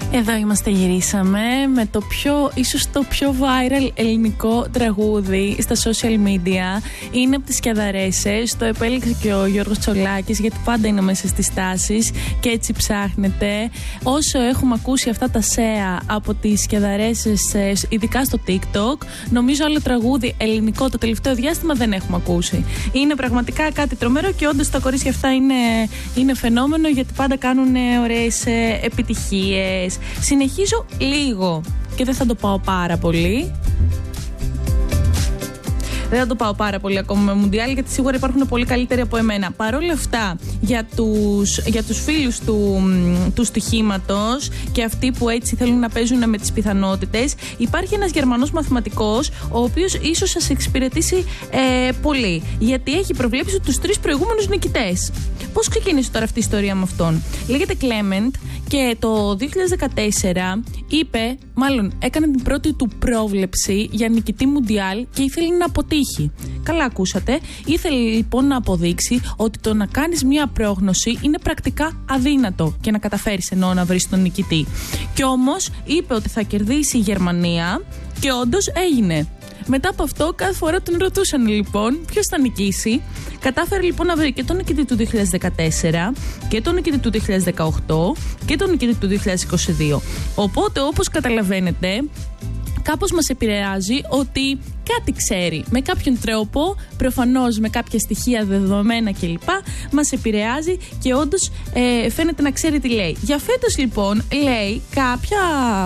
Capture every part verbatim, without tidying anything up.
Εδώ είμαστε, γυρίσαμε με το πιο, ίσως το πιο viral ελληνικό τραγούδι στα social media. Είναι από τις Σκιαδαρέσες, το επέλεξε και ο Γιώργος Τσολάκης, γιατί πάντα είναι μέσα στις τάσεις και έτσι ψάχνετε. Όσο έχουμε ακούσει αυτά τα σέα από τις Σκιαδαρέσες, ειδικά στο TikTok, νομίζω άλλο τραγούδι ελληνικό το τελευταίο διάστημα δεν έχουμε ακούσει. Είναι πραγματικά κάτι τρομερό και όντως τα κορίτσια αυτά είναι, είναι φαινόμενο, γιατί πάντα κάνουν ωραίες επιτυχίες. Συνεχίζω λίγο και δεν θα το πάω πάρα πολύ. Δεν θα το πάω πάρα πολύ ακόμα με Μουντιάλ, γιατί σίγουρα υπάρχουν πολύ καλύτεροι από εμένα. Παρ' όλα αυτά, για τους, για τους φίλους του, του στοιχήματος και αυτοί που έτσι θέλουν να παίζουν με τις πιθανότητες, υπάρχει ένας Γερμανός μαθηματικός, ο οποίος ίσως σας εξυπηρετήσει ε, πολύ, γιατί έχει προβλέψει τους τρεις προηγούμενους νικητές. Πώς ξεκίνησε τώρα αυτή η ιστορία με αυτόν? Λέγεται Κλέμεντ και το δύο χιλιάδες δεκατέσσερα είπε, μάλλον έκανε την πρώτη του πρόβλεψη για νικητή Μουντιάλ και ήθελε να αποτύχει. Καλά ακούσατε. Ήθελε λοιπόν να αποδείξει ότι το να κάνεις μία πρόγνωση είναι πρακτικά αδύνατο και να καταφέρεις εννοώ να βρεις τον νικητή. Και όμως είπε ότι θα κερδίσει η Γερμανία και όντως έγινε. Μετά από αυτό, κάθε φορά τον ρωτούσαν λοιπόν ποιος θα νικήσει. Κατάφερε λοιπόν να βρει και τον νικητή του δύο χιλιάδες δεκατέσσερα και τον νικητή του δύο χιλιάδες δεκαοκτώ και τον νικητή του δύο χιλιάδες είκοσι δύο. Οπότε, όπως καταλαβαίνετε, κάπως μας επηρεάζει ότι κάτι ξέρει. Με κάποιον τρόπο, προφανώς με κάποια στοιχεία, δεδομένα κλπ. Μας επηρεάζει και όντως ε, φαίνεται να ξέρει τι λέει. Για φέτος λοιπόν λέει κάποια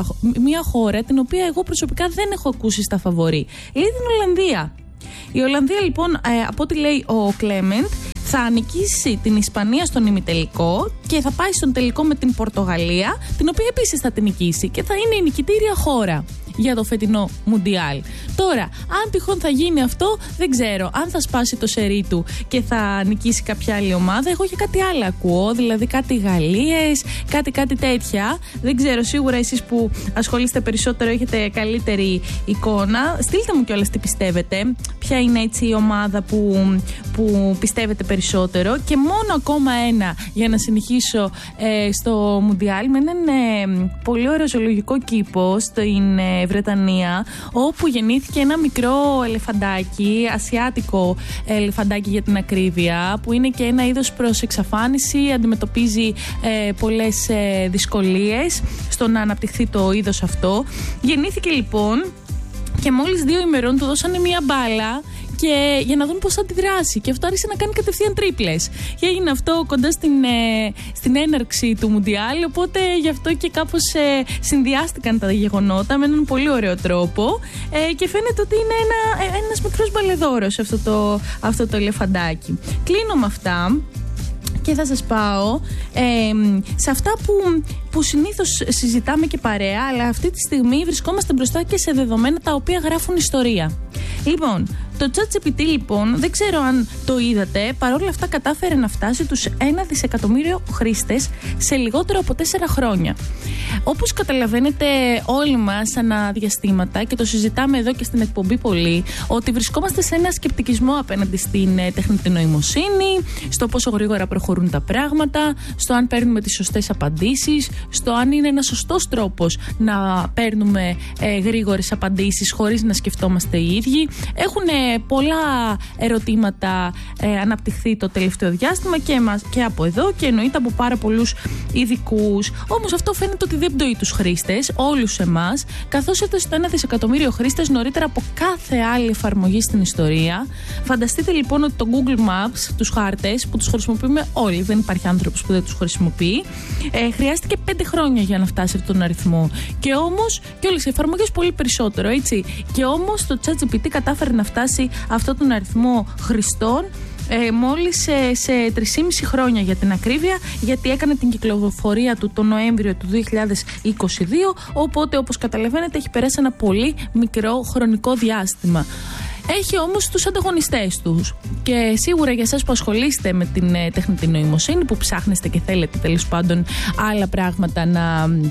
μια χώρα την οποία εγώ προσωπικά δεν έχω ακούσει στα φαβορί. Λέει την Ολλανδία. Η Ολλανδία λοιπόν, ε, από ό,τι λέει ο Κλέμεντ, θα νικήσει την Ισπανία στον ημιτελικό και θα πάει στον τελικό με την Πορτογαλία, την οποία επίσης θα την νικήσει και θα είναι η νικητήρια χώρα για το φετινό Μουντιάλ. Τώρα, αν τυχόν θα γίνει αυτό, δεν ξέρω. Αν θα σπάσει το σερί του και θα νικήσει κάποια άλλη ομάδα, εγώ για κάτι άλλο ακούω. Δηλαδή κάτι Γαλλίες, κάτι κάτι τέτοια. Δεν ξέρω, σίγουρα εσείς που ασχολείστε περισσότερο έχετε καλύτερη εικόνα. Στείλτε μου κιόλας τι πιστεύετε. Ποια είναι έτσι η ομάδα που, που πιστεύετε περισσότερο. Και μόνο ακόμα ένα για να συνεχίσω ε, στο Μουντιάλ, με έναν ε, πολύ ωραίο ζωολογικό κήπο στην ε, Βρετανία, όπου γεννήθηκε ένα μικρό ελεφαντάκι, ασιάτικο ελεφαντάκι για την ακρίβεια, που είναι και ένα είδος προς εξαφάνιση, αντιμετωπίζει ε, πολλές ε, δυσκολίες στο να αναπτυχθεί το είδος αυτό. Γεννήθηκε λοιπόν και μόλις δύο ημερών του δώσανε μία μπάλα και για να δουν πώς θα αντιδράσει. Και αυτό άρχισε να κάνει κατευθείαν τρίπλες. Και έγινε αυτό κοντά στην, ε, στην έναρξη του Μουντιάλ. Οπότε γι' αυτό και κάπως ε, συνδυάστηκαν τα γεγονότα με έναν πολύ ωραίο τρόπο. Ε, και φαίνεται ότι είναι ένα, ε, ένας μικρός μπαλεδόρος αυτό το, αυτό το ελεφαντάκι. Κλείνω με αυτά. Και θα σας πάω ε, σε αυτά που, που συνήθως συζητάμε και παρέα, αλλά αυτή τη στιγμή βρισκόμαστε μπροστά και σε δεδομένα τα οποία γράφουν ιστορία. Λοιπόν, το ChatGPT λοιπόν, δεν ξέρω αν το είδατε, παρόλα αυτά κατάφερε να φτάσει τους ένα δισεκατομμύριο χρήστες σε λιγότερο από τέσσερα χρόνια. Όπως καταλαβαίνετε όλοι μας ανά διαστήματα, και το συζητάμε εδώ και στην εκπομπή πολύ, ότι βρισκόμαστε σε ένα σκεπτικισμό απέναντι στην τεχνητή νοημοσύνη, στο πόσο γρήγορα προχωρούν τα πράγματα, στο αν παίρνουμε τις σωστές απαντήσεις, στο αν είναι ένας σωστός τρόπος να παίρνουμε ε, γρήγορες απαντήσεις χωρίς να σκεφτόμαστε οι ίδιοι. Έχουν ε, πολλά ερωτήματα ε, αναπτυχθεί το τελευταίο διάστημα και, εμάς, και από εδώ και εννοείται από πάρα πολλούς ειδικούς. Όμως αυτό φαίνεται ότι δεν πτωεί τους χρήστες, όλους εμάς, καθώς έφτασε στο ένα δισεκατομμύριο χρήστες νωρίτερα από κάθε άλλη εφαρμογή στην ιστορία. Φανταστείτε λοιπόν ότι το Google Maps, τους χάρτες που τους χρησιμοποιούμε όλοι, δεν υπάρχει άνθρωπος που δεν τους χρησιμοποιεί, ε, χρειάστηκε πέντε χρόνια για να φτάσει αυτόν τον αριθμό. Και όμως, και όλες οι εφαρμογές πολύ περισσότερο, έτσι. Και όμως το ChatGPT κατάφερε να φτάσει αυτόν τον αριθμό χρηστών ε, μόλις σε, σε τρία και μισό χρόνια για την ακρίβεια, γιατί έκανε την κυκλοφορία του το Νοέμβριο του δύο χιλιάδες είκοσι δύο, οπότε όπως καταλαβαίνετε έχει περάσει ένα πολύ μικρό χρονικό διάστημα. Έχει όμως τους ανταγωνιστές τους και σίγουρα για εσάς που ασχολείστε με την ε, τεχνητή νοημοσύνη, που ψάχνεστε και θέλετε τέλος πάντων άλλα πράγματα να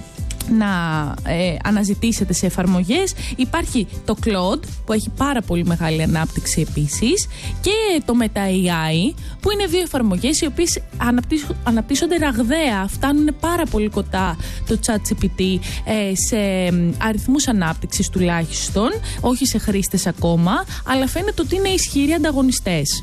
να ε, αναζητήσετε σε εφαρμογές. Υπάρχει το Claude που έχει πάρα πολύ μεγάλη ανάπτυξη επίσης, και το Meta έι άι που είναι δύο εφαρμογές οι οποίες αναπτύσσονται, αναπτύσσονται ραγδαία, φτάνουν πάρα πολύ κοντά το ChatGPT ε, σε αριθμούς ανάπτυξης τουλάχιστον, όχι σε χρήστες ακόμα, αλλά φαίνεται ότι είναι ισχυροί ανταγωνιστές.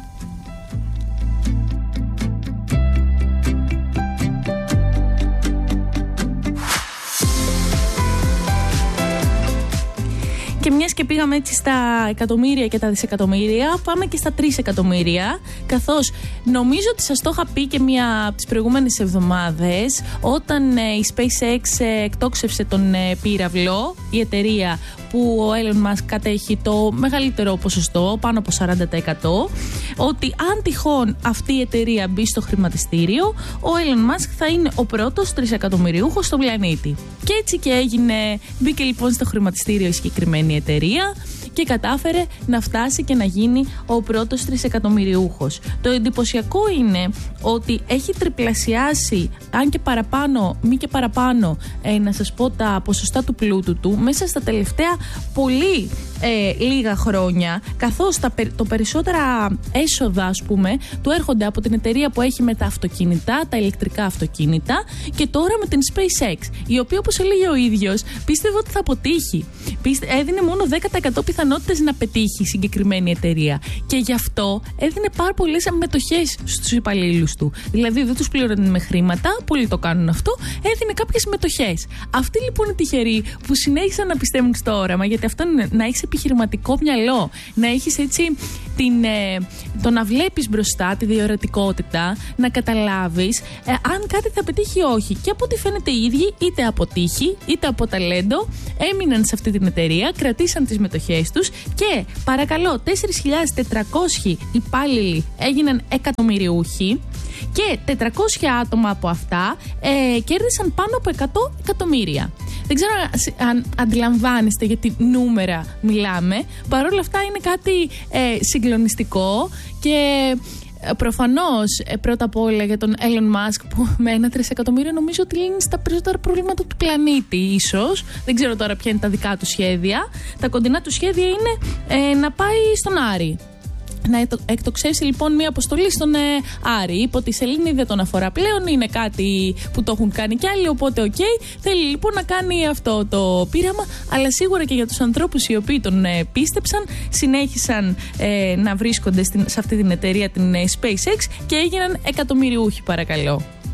Και μιας και πήγαμε έτσι στα εκατομμύρια και τα δισεκατομμύρια, πάμε και στα τρεις εκατομμύρια, καθώς νομίζω ότι σας το είχα πει και μία από τις προηγούμενες εβδομάδες, όταν ε, η SpaceX ε, εκτόξευσε τον ε, πύραυλο, η εταιρεία που ο Elon Musk κατέχει το μεγαλύτερο ποσοστό, πάνω από σαράντα τοις εκατό, ότι αν τυχόν αυτή η εταιρεία μπει στο χρηματιστήριο, ο Elon Musk θα είναι ο πρώτος τρισεκατομμυριούχος στον πλανήτη. Και έτσι και έγινε, μπήκε λοιπόν στο χρηματιστήριο η συγκεκριμένη εταιρεία και κατάφερε να φτάσει και να γίνει ο πρώτος τρισεκατομμυριούχος. Το εντυπωσιακό είναι ότι έχει τριπλασιάσει, αν και παραπάνω, μη και παραπάνω, ε, να σας πω τα ποσοστά του πλούτου του μέσα στα τελευταία πολύ ε, λίγα χρόνια, καθώς τα, το περισσότερα έσοδα, ας πούμε, του έρχονται από την εταιρεία που έχει με τα αυτοκίνητα, τα ηλεκτρικά αυτοκίνητα, και τώρα με την SpaceX, η οποία, όπως έλεγε ο ίδιος, πίστευε ότι θα αποτύχει. Πίστε, έδινε μόνο δέκα τοις εκατό πιθανότητες να πετύχει η συγκεκριμένη εταιρεία. Και γι' αυτό έδινε πάρα πολλές μετοχές στους υπαλλήλους του. Δηλαδή δεν τους πλήρωνε με χρήματα, πολλοί το κάνουν αυτό, έδινε κάποιες μετοχές. Αυτοί λοιπόν οι τυχεροί που συνέχισαν να πιστεύουν στο όραμα, γιατί αυτό είναι να έχεις επιχειρηματικό μυαλό, να έχεις έτσι την, ε, το να βλέπεις μπροστά τη διορατικότητα, να καταλάβεις ε, αν κάτι θα πετύχει ή όχι. Και από ό,τι φαίνεται οι ίδιοι, είτε από τύχη είτε από ταλέντο, έμειναν σε αυτή την εταιρεία, κρατήσαν τις μετοχές τους και παρακαλώ, τέσσερις χιλιάδες τετρακόσιοι υπάλληλοι έγιναν εκατομμυριούχοι και τετρακόσια άτομα από αυτά ε, κέρδισαν πάνω από εκατό εκατομμύρια. Δεν ξέρω αν αντιλαμβάνεστε για τι νούμερα μιλάμε. Παρ' όλα αυτά είναι κάτι ε, συγκλονιστικό και ε, προφανώς ε, πρώτα απ' όλα για τον Elon Musk, που με ένα τρισεκατομμύριο νομίζω ότι λύνει στα περισσότερα προβλήματα του πλανήτη ίσως. Δεν ξέρω τώρα ποια είναι τα δικά του σχέδια. Τα κοντινά του σχέδια είναι ε, να πάει στον Άρη. Να εκτοξεύσει λοιπόν μια αποστολή στον ε, Άρη. Είπε ότι η σελήνη δεν τον αφορά πλέον, είναι κάτι που το έχουν κάνει κι άλλοι, οπότε οκ. Okay. Θέλει λοιπόν να κάνει αυτό το πείραμα, αλλά σίγουρα και για τους ανθρώπους οι οποίοι τον ε, πίστεψαν, συνέχισαν ε, να βρίσκονται στην, σε αυτή την εταιρεία, την ε, SpaceX, και έγιναν εκατομμυριούχοι, παρακαλώ.